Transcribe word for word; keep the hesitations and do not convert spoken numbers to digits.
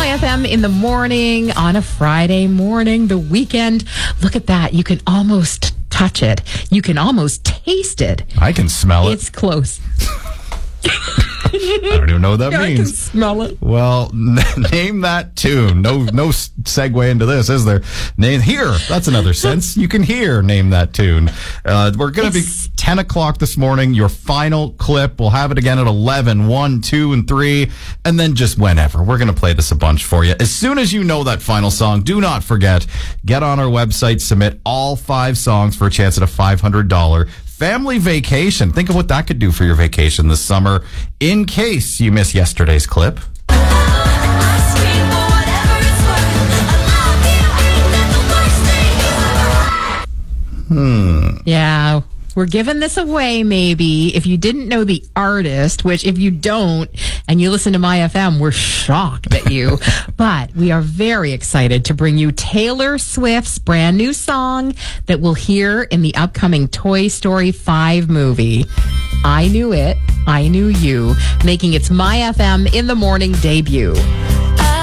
F M in the morning on a Friday morning, the weekend. Look at that. You can almost touch it. You can almost taste it. I can smell it. It's close. I don't even know what that yeah, means. I can smell it. Well, n- name that tune. No, no segue into this, is there? Name hear. That's another sense. You can hear. Name that tune. Uh, we're going to be ten o'clock this morning. Your final clip. We'll have it again at eleven, one, two, and three, and then just whenever. We're going to play this a bunch for you. As soon as you know that final song, do not forget, get on our website, submit all five songs for a chance at a five hundred dollars family vacation. Think of what that could do for your vacation this summer in case you miss yesterday's clip. Hmm. Yeah. We're giving this away, maybe. If you didn't know the artist, which if you don't, and you listen to My F M, we're shocked at you. But we are very excited to bring you Taylor Swift's brand new song that we'll hear in the upcoming Toy Story five movie. I Knew It, I Knew You, making its My F M in the morning debut.